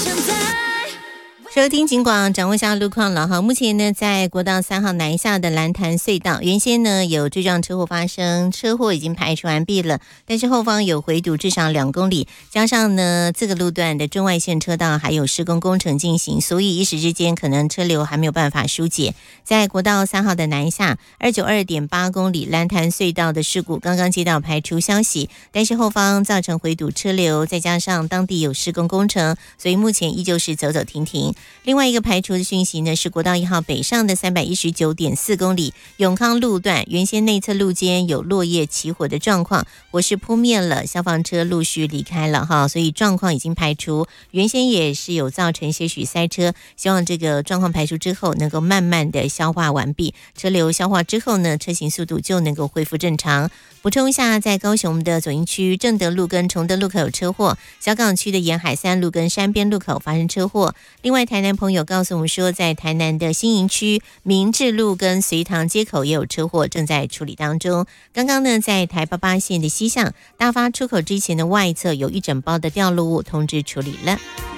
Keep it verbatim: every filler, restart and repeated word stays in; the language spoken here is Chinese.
收听警广，掌握一下路况了哈。目前呢，在国道三号南下的蓝潭隧道，原先呢有追撞车祸发生，车祸已经排除完毕了，但是后方有回堵至少两公里，加上呢这个路段的中外线车道还有施工工程进行，所以一时之间可能车流还没有办法疏解。在国道三号的南下二九二点八公里蓝潭隧道的事故，刚刚接到排除消息，但是后方造成回堵车流，再加上当地有施工工程，所以目前依旧是走走停停。另外一个排除的讯息呢，是国道一号北上的三百一十九点四公里永康路段，原先内侧路间有落叶起火的状况，火势扑灭了，消防车陆续离开了哈，所以状况已经排除。原先也是有造成些许塞车，希望这个状况排除之后能够慢慢的消化完毕，车流消化之后呢，车行速度就能够恢复正常。补充一下，在高雄的左营区正德路跟崇德路口有车祸，小港区的沿海三路跟山边路口发生车祸。另外台南朋友告诉我们说，在台南的新营区明治路跟隋塘街口也有车祸，正在处理当中。刚刚呢，在台八八线的西向大发出口之前的外侧有一整包的掉落物，通知处理了。